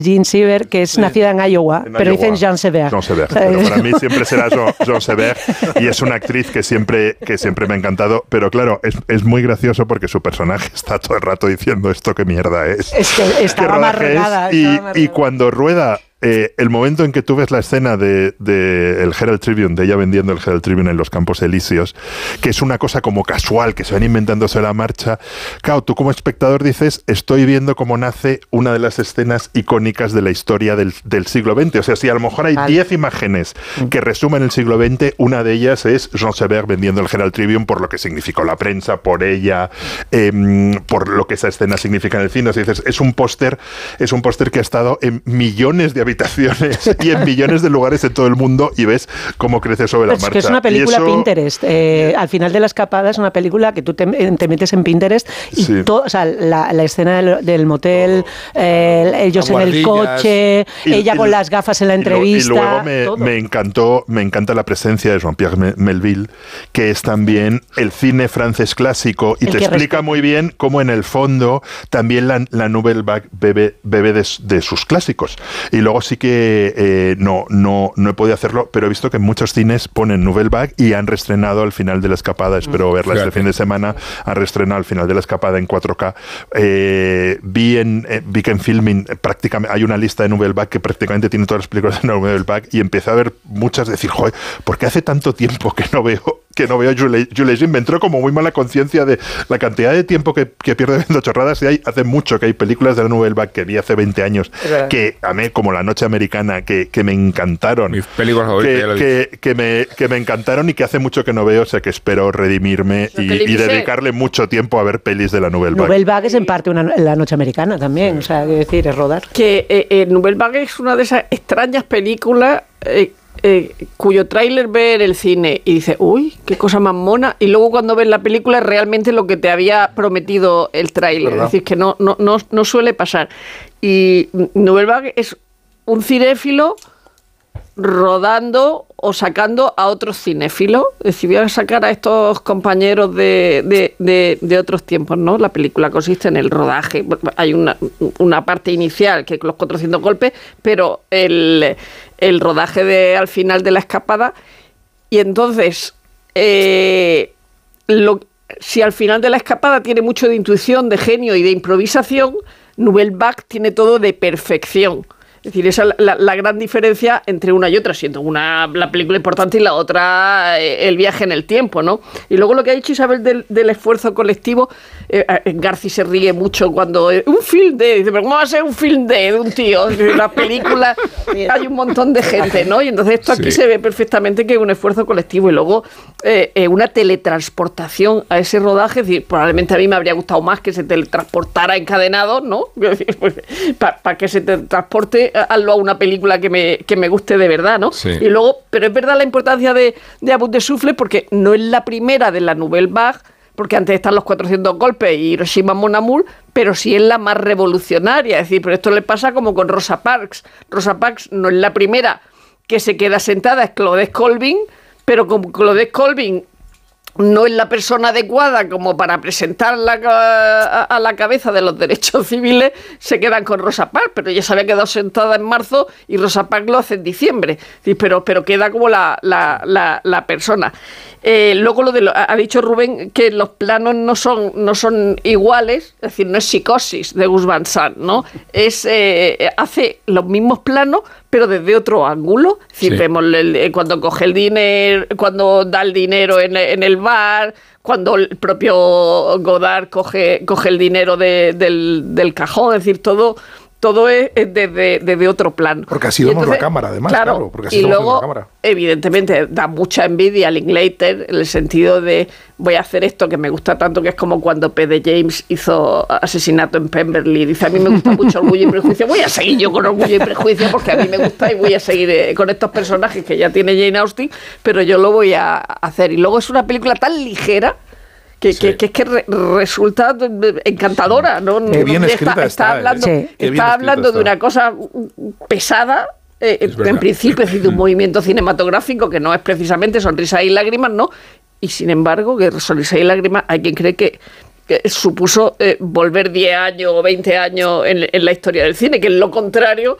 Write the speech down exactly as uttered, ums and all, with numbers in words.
Jean Sever, que es sí. nacida en Iowa, en pero Iowa. Dicen Jean Sever. Jean Sever. Pero para mí siempre será Jean, Jean Sever y es una actriz que siempre, que siempre me ha encantado, pero claro, es, es muy gracioso porque su personaje está todo el rato diciendo esto qué mierda es. Es que estaba amargada. Y, y cuando rueda Eh, el momento en que tú ves la escena de, de el Herald Tribune, de ella vendiendo el Herald Tribune en los Campos Elíseos, que es una cosa como casual, que se van inventándose a la marcha, claro, tú como espectador dices, estoy viendo cómo nace una de las escenas icónicas de la historia del, del siglo veinte. O sea, si a lo mejor hay diez vale. imágenes que resumen el siglo veinte, una de ellas es Jean Sever vendiendo el Herald Tribune por lo que significó la prensa, por ella, eh, por lo que esa escena significa en el cine. O sea, dices, es un póster, es un póster que ha estado en millones de habitaciones y en millones de lugares en todo el mundo y ves cómo crece sobre la pues marcha. Que es una película eso, Pinterest. Eh, al final de La Escapada es una película que tú te, te metes en Pinterest y sí. todo, o sea, la, la escena del, del motel, eh, ellos en el coche, y, ella y, con y, las gafas en la entrevista. Y luego me, me encantó, me encanta la presencia de Jean-Pierre Melville, que es también el cine francés clásico y el te explica respeta. muy bien cómo en el fondo también la, la Nouvelle Vague bebe, bebe de, de sus clásicos. Y luego sí que eh, no, no, no he podido hacerlo, pero he visto que en muchos cines ponen Nouvelle Vague y han reestrenado al final de La Escapada, espero verla Fíjate. este fin de semana, han reestrenado al final de La Escapada en cuatro K. Eh, vi, en, eh, vi que en Filmin prácticamente hay una lista de Nouvelle Vague que prácticamente tiene todas las películas de Nouvelle Vague y empecé a ver muchas, decir, joder, ¿por qué hace tanto tiempo que no veo que no veo Julie Jim? Me entró como muy mala conciencia de la cantidad de tiempo que, que pierde viendo chorradas y hay, hace mucho que hay películas de la Nouvelle Vague que vi hace veinte años que a mí, como La Noche Americana, que, que me encantaron. Mis películas favoritas. Que, que, que, me, que me encantaron y que hace mucho que no veo, o sea que espero redimirme y, y dedicarle mucho tiempo a ver pelis de la Nouvelle Vague. Nouvelle Vague es en parte una, La Noche Americana también, o sea, es decir, es rodar. Que eh, eh, Nouvelle Vague es una de esas extrañas películas eh, Eh, cuyo tráiler ve en el cine y dice, uy, qué cosa más mona, y luego cuando ves la película es realmente lo que te había prometido el tráiler, es decir, que no, no, no, no suele pasar. Y Nouvelle Vague es un cinéfilo rodando o sacando a otros cinéfilos, es decir, voy a sacar a estos compañeros de, de, de, de otros tiempos, ¿no? La película consiste en el rodaje, hay una, una parte inicial que es los cuatrocientos golpes, pero el, el rodaje de al final de La Escapada, y entonces eh, lo, si al final de La Escapada tiene mucho de intuición, de genio y de improvisación, Nouvelle Vague tiene todo de perfección. Es decir, esa es la, la gran diferencia entre una y otra, siendo una la película importante y la otra eh, el viaje en el tiempo, ¿no? Y luego lo que ha dicho Isabel del, del esfuerzo colectivo, eh, Garci se ríe mucho cuando... Eh, un film de... Dice, pero ¿cómo va a ser un film de, de un tío? En la película hay un montón de gente, ¿no? Y entonces esto aquí sí. se ve perfectamente que es un esfuerzo colectivo y luego eh, eh, una teletransportación a ese rodaje. Es decir, probablemente a mí me habría gustado más que se teletransportara encadenado, ¿no? Para pa que se teletransporte hazlo a una película que me, que me guste de verdad, ¿no? Sí. Y luego, pero es verdad la importancia de, de Amour de Souffle porque no es la primera de la Nouvelle Vague, porque antes están los cuatrocientos golpes y Hiroshima Mon Amour, pero sí es la más revolucionaria. Es decir, pero esto le pasa como con Rosa Parks. Rosa Parks no es la primera que se queda sentada, es Claudette Colvin, pero como Claudette Colvin no es la persona adecuada como para presentarla a, a la cabeza de los derechos civiles, se quedan con Rosa Parks, pero ella se había quedado sentada en marzo y Rosa Parks lo hace en diciembre, pero, pero queda como la, la, la, la persona. Eh, luego lo de lo, ha dicho Rubén que los planos no son, no son iguales, es decir, no es Psicosis de Gus Van Sant, ¿no? Es, eh, hace los mismos planos, pero desde otro ángulo. Es decir, sí. vemos el, cuando coge el dinero, cuando da el dinero en, en el bar, cuando el propio Godard coge, coge el dinero de, del, del cajón, es decir, todo... Todo es desde, desde otro plano. Porque así vemos la cámara, además, claro. claro porque así y vemos luego, la cámara. Evidentemente, da mucha envidia a Linklater en el sentido de voy a hacer esto que me gusta tanto, que es como cuando P D James hizo Asesinato en Pemberley. Dice, a mí me gusta mucho Orgullo y Prejuicio. Voy a seguir yo con Orgullo y Prejuicio porque a mí me gusta y voy a seguir eh, con estos personajes que ya tiene Jane Austen, pero yo lo voy a hacer. Y luego es una película tan ligera Que, sí. que, que es que re, resulta encantadora, ¿no? Qué bien escrita está, está, está hablando, ¿eh? sí. está hablando está. de una cosa pesada, eh, en principio, es decir, de un movimiento cinematográfico que no es precisamente sonrisa y lágrimas, ¿no? Y sin embargo, que sonrisa y lágrimas, hay quien cree que que supuso eh, volver diez años o veinte años en, en la historia del cine, que es lo contrario